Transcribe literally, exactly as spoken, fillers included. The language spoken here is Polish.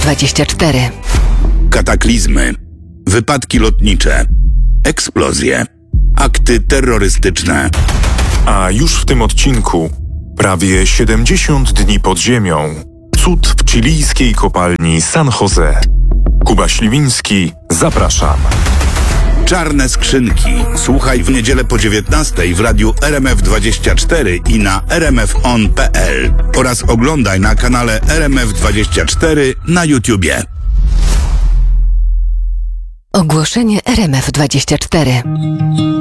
dwadzieścia cztery. Kataklizmy, wypadki lotnicze, eksplozje, akty terrorystyczne. A już w tym odcinku prawie siedemdziesiąt dni pod ziemią. Cud w chilijskiej kopalni San Jose. Kuba Śliwiński, zapraszam. Czarne skrzynki. Słuchaj w niedzielę po dziewiętnastej w radiu R M F dwadzieścia cztery i na r m f on kropka p l oraz oglądaj na kanale R M F dwadzieścia cztery na YouTubie. Ogłoszenie R M F dwadzieścia cztery.